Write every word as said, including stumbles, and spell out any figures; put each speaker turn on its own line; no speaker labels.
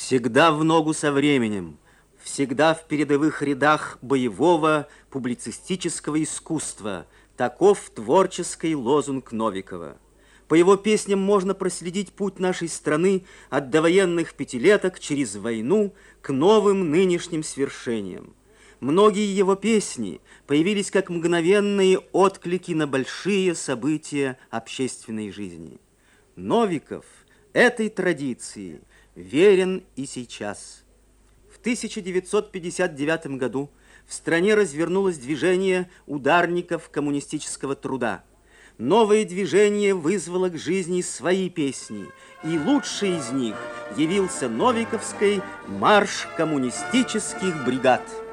Всегда в ногу со временем, всегда в передовых рядах боевого публицистического искусства. Таков творческий лозунг Новикова. По его песням можно проследить путь нашей страны от довоенных пятилеток через войну к новым нынешним свершениям. Многие его песни появились как мгновенные отклики на большие события общественной жизни. Новиков этой традиции верен и сейчас. В тысяча девятьсот пятьдесят девятом году в стране развернулось движение ударников коммунистического труда. Новое движение вызвало к жизни свои песни, и лучший из них явился новиковский марш коммунистических бригад.